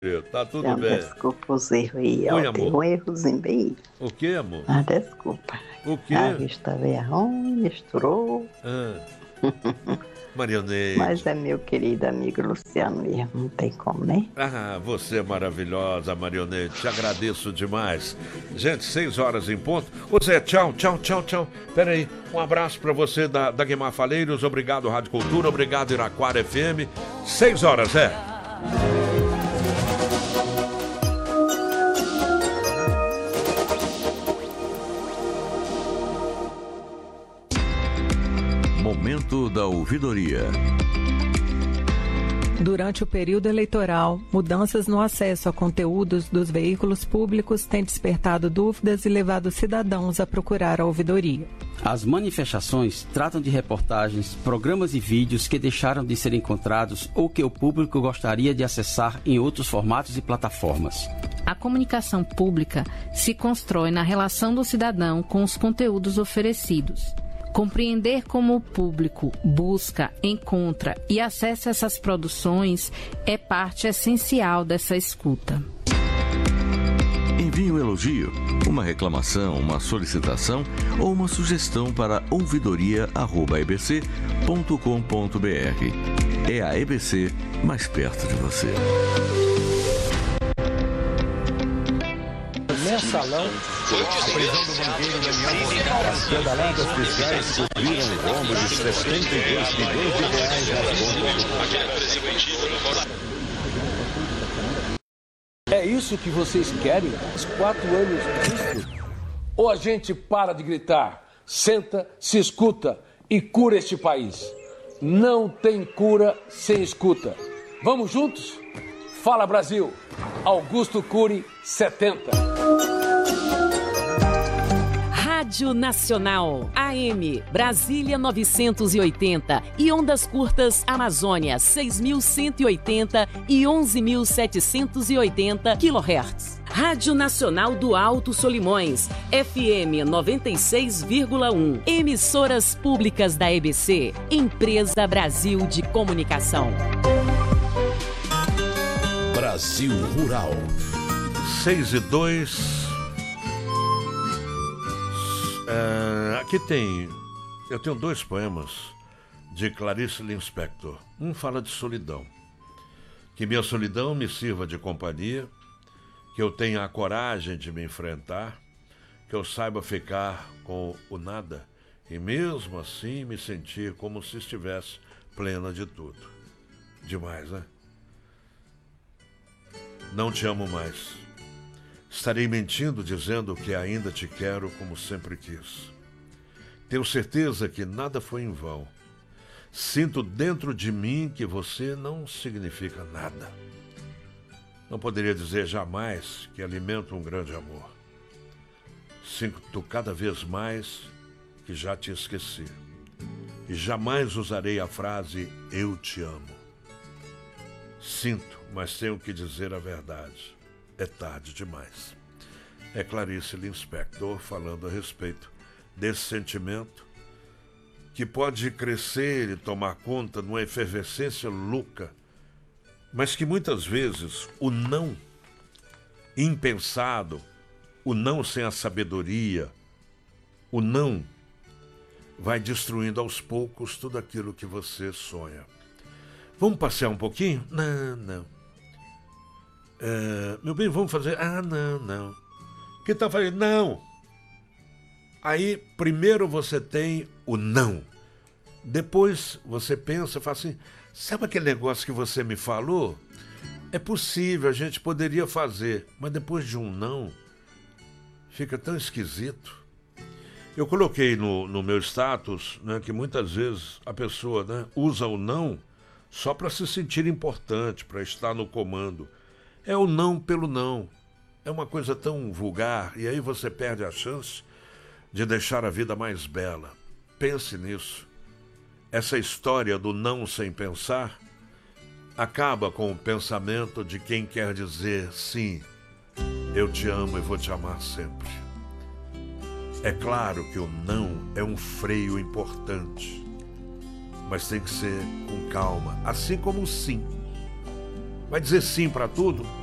Tá tudo Não, bem. desculpa os erros aí, Oi, ó. Tem amor. um errozinho bem. O que, amor? Ah, desculpa. O quê? A vista veio ruim, misturou. Marionete. Mas é meu querido amigo Luciano mesmo, não tem como, né? Ah, você é maravilhosa, Marionete. Te agradeço demais. Gente, 6 horas em ponto. Ô Zé, tchau. Pera aí, um abraço pra você da Guimar Faleiros. Obrigado, Rádio Cultura. Obrigado, Iraquara FM. 6 horas, Zé. Momento da ouvidoria. Durante o período eleitoral, mudanças no acesso a conteúdos dos veículos públicos têm despertado dúvidas e levado cidadãos a procurar a ouvidoria. As manifestações tratam de reportagens, programas e vídeos que deixaram de ser encontrados ou que o público gostaria de acessar em outros formatos e plataformas. A comunicação pública se constrói na relação do cidadão com os conteúdos oferecidos. Compreender como o público busca, encontra e acessa essas produções é parte essencial dessa escuta. Envie um elogio, uma reclamação, uma solicitação ou uma sugestão para ouvidoria@ebc.com.br. É a EBC mais perto de você. Mensalão, a prisão do banqueiro Daniel Moscada. Pedaladas fiscais cobriram o rombo de 72 milhões de reais nas contas do... É isso que vocês querem? Os 4 anos disso? Ou a gente para de gritar, senta, se escuta e cura este país? Não tem cura sem escuta. Vamos juntos? Fala Brasil! Augusto Cury, 70. Rádio Nacional, AM, Brasília 980 e ondas curtas Amazônia 6.180 e 11.780 kHz. Rádio Nacional do Alto Solimões, FM 96,1. Emissoras públicas da EBC, Empresa Brasil de Comunicação. Brasil Rural. 6:02. Aqui eu tenho 2 poemas de Clarice Lispector. Um fala de solidão. Que minha solidão me sirva de companhia, que eu tenha a coragem de me enfrentar, que eu saiba ficar com o nada e mesmo assim me sentir como se estivesse plena de tudo. Demais, né? Não te amo mais. Estarei mentindo dizendo que ainda te quero como sempre quis. Tenho certeza que nada foi em vão. Sinto dentro de mim que você não significa nada. Não poderia dizer jamais que alimento um grande amor. Sinto cada vez mais que já te esqueci. E jamais usarei a frase eu te amo. Sinto, mas tenho que dizer a verdade. É tarde demais. É Clarice Lispector falando a respeito desse sentimento que pode crescer e tomar conta numa efervescência louca, mas que muitas vezes o não impensado, o não sem a sabedoria, o não vai destruindo aos poucos tudo aquilo que você sonha. Vamos passear um pouquinho? Não. Meu bem, vamos fazer... não. Que tal fazer? Não. Aí, primeiro você tem o não. Depois você pensa e fala assim, sabe aquele negócio que você me falou? É possível, a gente poderia fazer, mas depois de um não, fica tão esquisito. Eu coloquei no meu status, né, que muitas vezes a pessoa, né, usa o não só para se sentir importante, para estar no comando. É o não pelo não. É uma coisa tão vulgar e aí você perde a chance de deixar a vida mais bela. Pense nisso. Essa história do não sem pensar acaba com o pensamento de quem quer dizer sim, eu te amo e vou te amar sempre. É claro que o não é um freio importante, mas tem que ser com calma, assim como o sim. Vai dizer sim para tudo?